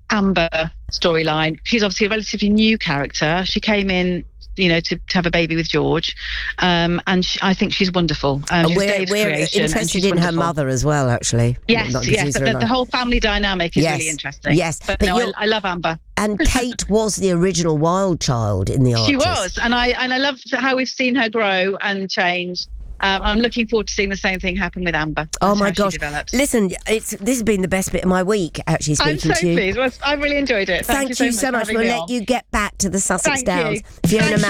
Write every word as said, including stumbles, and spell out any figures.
Amber storyline. She's obviously a relatively new character. She came in, you know, to, to have a baby with George, um, and she, I think she's wonderful. Um, she's we're Dave's we're creation, and interested she's in wonderful. her mother as well, actually. Yes, Not yes. just The, her the whole family dynamic is Yes, really interesting. yes. but, But no, you're- I, I love Amber. And Kate was the original wild child in The Artist. She was, and I and I love how we've seen her grow and change. Um, I'm looking forward to seeing the same thing happen with Amber. Oh That's my how she gosh! develops. Listen, it's this has been the best bit of my week. Actually, I'm speaking so to you. pleased. Well, I really enjoyed it. Thank, Thank, you so much. for We'll having me let on. you get back to the Sussex Thank Downs. you. Fiona Thank